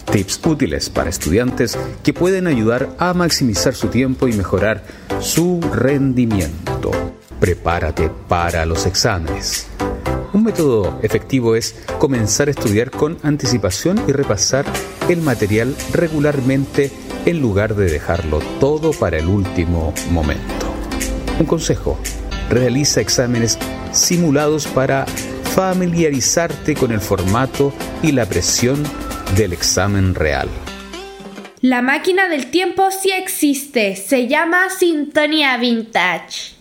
Tips útiles para estudiantes que pueden ayudar a maximizar su tiempo y mejorar su rendimiento. Prepárate para los exámenes. Un método efectivo es comenzar a estudiar con anticipación y repasar el material regularmente en lugar de dejarlo todo para el último momento. Un consejo: realiza exámenes simulados para familiarizarte con el formato y la presión del examen real. La máquina del tiempo sí existe, se llama Sintonía Vintage.